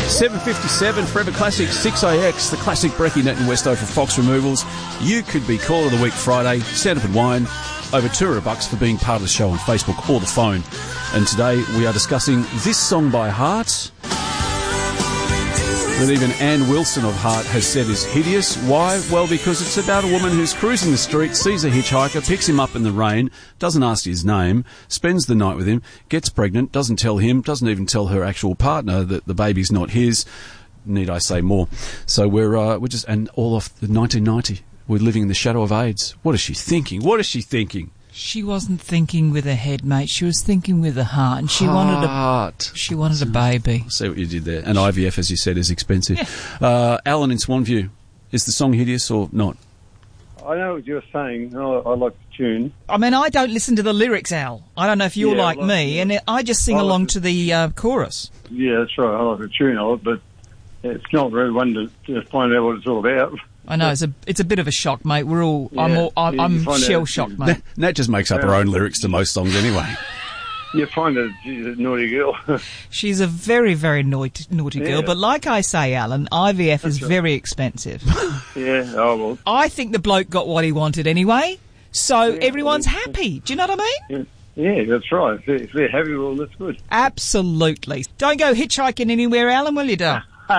7:57, Forever Classic 6AX, the classic brekkie net in Westo for Fox Removals. You could be Call of the Week Friday, Stand Up and Wine, over $200 for being part of the show on Facebook or the phone. And today we are discussing this song by Heart that even Ann Wilson of Heart has said is hideous. Why? Well, because it's about a woman who's cruising the street, sees a hitchhiker, picks him up in the rain, doesn't ask his name, spends the night with him, gets pregnant, doesn't tell him, doesn't even tell her actual partner that the baby's not his. Need I say more? So we're just, and all off the 1990. We're living in the shadow of AIDS. What is she thinking? What is she thinking? She wasn't thinking with her head, mate. She was thinking with her heart, and she wanted a baby. See what you did there. And IVF, as you said, is expensive. Yeah. Alan in Swanview, is the song hideous or not? I know what you're saying. I like the tune. I mean, I don't listen to the lyrics, Al. I don't know if you're like me, and I just sing along to the chorus. Yeah, that's right. I like the tune of it, but it's not very one to find out what it's all about. I know, it's a bit of a shock, mate. We're all, yeah, I'm shell shocked, mate. Nat just makes up her own lyrics to most songs anyway. You find that she's a naughty girl. She's a very, very naughty girl, but like I say, Alan, IVF is very expensive. Yeah, oh well. I think the bloke got what he wanted anyway, so everyone's happy. Do you know what I mean? Yeah, that's right. If they're happy, well, that's good. Absolutely. Don't go hitchhiking anywhere, Alan, will you, Dar?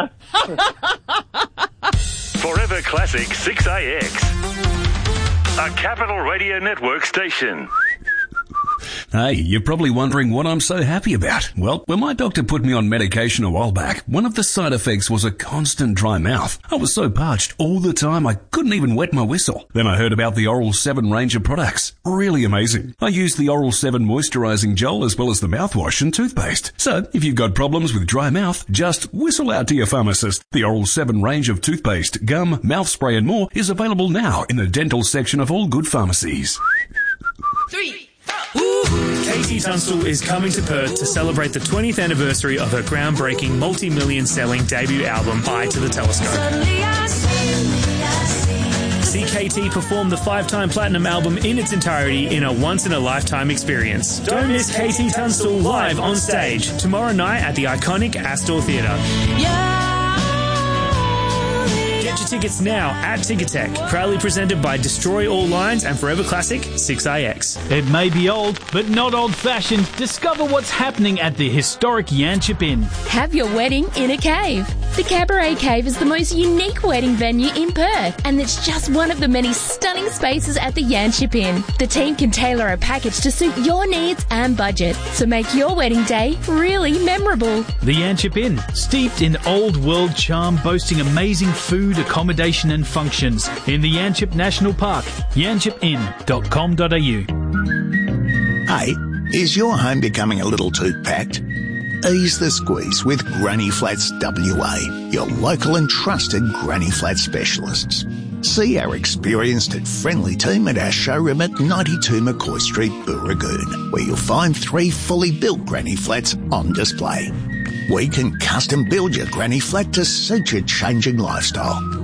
Forever Classic 6AX, a Capital Radio Network station. Hey, you're probably wondering what I'm so happy about. Well, when my doctor put me on medication a while back, one of the side effects was a constant dry mouth. I was so parched all the time I couldn't even wet my whistle. Then I heard about the Oral 7 range of products. Really amazing. I used the Oral 7 moisturizing gel as well as the mouthwash and toothpaste. So, if you've got problems with dry mouth, just whistle out to your pharmacist. The Oral 7 range of toothpaste, gum, mouth spray and more is available now in the dental section of all good pharmacies. 3. KT Tunstall is coming to Perth to celebrate the 20th anniversary of her groundbreaking multi-million selling debut album, Eye to the Telescope. See KT perform the 5-time platinum album in its entirety in a once-in-a-lifetime experience. Don't miss KT Tunstall live on stage tomorrow night at the iconic Astor Theatre. Get your tickets now at Ticketek. Proudly presented by Destroy All Lines and Forever Classic 6AX. It may be old, but not old-fashioned. Discover what's happening at the historic Yanchep Inn. Have your wedding in a cave. The Cabaret Cave is the most unique wedding venue in Perth, and it's just one of the many stunning spaces at the Yanchep Inn. The team can tailor a package to suit your needs and budget, so make your wedding day really memorable. The Yanchep Inn, steeped in old-world charm, boasting amazing food, accommodation and functions in the Yanchep National Park. yanchepinn.com.au. Hey, is your home becoming a little too packed? Ease the squeeze with Granny Flats WA, your local and trusted Granny Flat specialists. See our experienced and friendly team at our showroom at 92 McCoy Street, Booragoon, where you'll find 3 fully built Granny Flats on display. We can custom build your granny flat to suit your changing lifestyle.